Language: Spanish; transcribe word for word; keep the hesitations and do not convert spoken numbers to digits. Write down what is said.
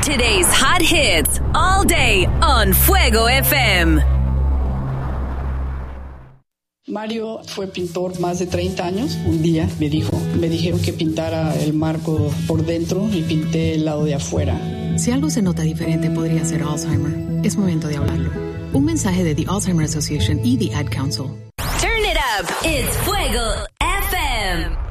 Today's hot hits all day on Fuego F M. Mario fue pintor más de treinta años. Un día me dijo, me dijeron que pintara el marco por dentro y pinté el lado de afuera. Si algo se nota diferente, podría ser Alzheimer. Es momento de hablarlo. Un mensaje de The Alzheimer Association y The Ad Council. Turn it up. It's Fuego F M.